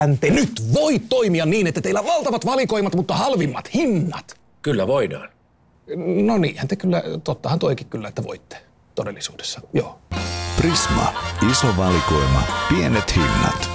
te nyt voi toimia niin, että teillä on valtavat valikoimat, mutta halvimmat hinnat. Kyllä voidaan. No niinhän te kyllä, tottahan toikin kyllä, että voitte todellisuudessa, joo. Prisma. Iso valikoima. Pienet hinnat.